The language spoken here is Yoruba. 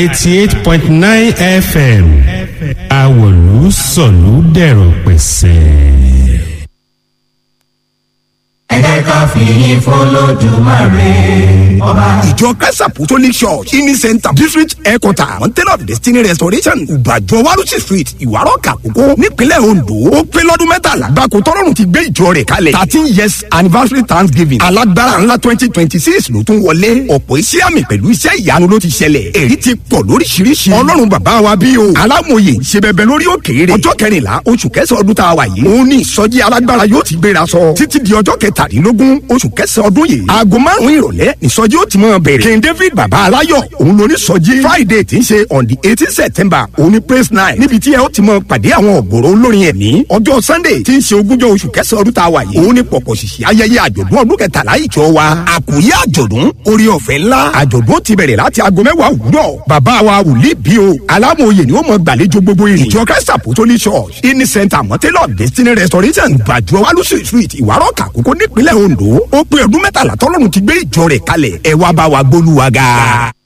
88.9 FM Àwòlú sọ̀lú dẹ̀rọ̀ pẹ̀sẹ̀. ẹ jẹ́ ká fìyìn f'Olódùmarè ọba. ìjọ Christ Apostolic Church ini center district headquarter mountain of destiny restoration ìbàjọ́ warusi street ìwárọ̀kà àkókò nípínlẹ̀ Ondo ó pé lọ́dún mẹ́tàlá gbáko tọ́lọ́run ti gbé ìjọ rẹ̀ kalẹ̀ 13 years anniversary thanksgiving alágbára ńlá 2026 ló tún wọlé ọ̀pọ̀ iṣẹ́ àmì pẹ̀lú iṣẹ́ ìyanu ló ti ṣẹlẹ̀ èyí ti pọ̀ lóríṣiríṣi ọlọ́run bàbá wa bí o alámòye ṣe bẹbẹ lórí òkè rẹ̀ ọjọ́ 14 oṣù kẹsàn-án ọdún tá a wà yìí òun ní ìsọjí alágbára yóò ti gbéra sọ títí di ọjọ́ 13 oṣù kẹsàn-án ọdún yìí aago 5 ìrọ̀lẹ́ ìsọjí ó ti máa bẹ̀rẹ̀ King David bàbá aláyọ̀ òun ló ní sọjí Friday tí ń ṣe on the 18 September òun ní praise night níbi tí ẹ ó ti máa pàdé àwọn ọ̀gọ̀rọ̀ olórin ẹ̀mí ọjọ́ Sunday tí ń ṣe 20 oṣù kẹsàn-án ọdún tá a wà yìí òun ní pọ̀pọ̀ ṣìṣì ayẹyẹ àjọ̀dún ọdún 13 ìjọ wa àkòyé àjọ̀dún orí ọ̀fẹ́ ńlá àjọ̀dún ti bẹ̀rẹ̀ láti aago 10 òwúrọ̀ bàbá wa wòlíì bí o alámòye ni ó máa gbàlejò gbogbo èrè ìjọ Christ Apostolic Church ini center mountain of destiny restoration ìbàjọ́ walusi street ìwárọ̀kà àkókò nípínlẹ̀ Ondo ó pé ọdún 13 tọ́lọ́run ti gbé ìjọ rẹ̀ kalẹ̀ ẹ wá bá wa gbólúwa ga.